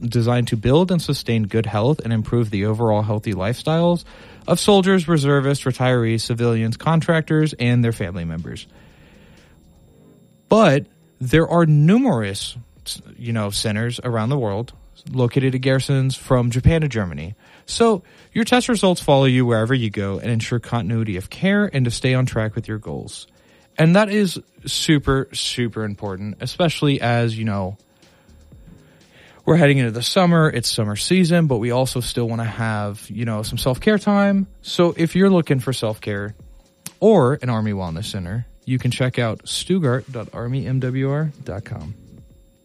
designed to build and sustain good health and improve the overall healthy lifestyles of soldiers, reservists, retirees, civilians, contractors, and their family members. But there are numerous, centers around the world located at garrisons from Japan to Germany. So your test results follow you wherever you go and ensure continuity of care and to stay on track with your goals. And that is super, super important, especially as, we're heading into the summer. It's summer season, but we also still want to have, some self-care time. So if you're looking for self-care or an Army Wellness Center, you can check out Stuttgart.armymwr.com.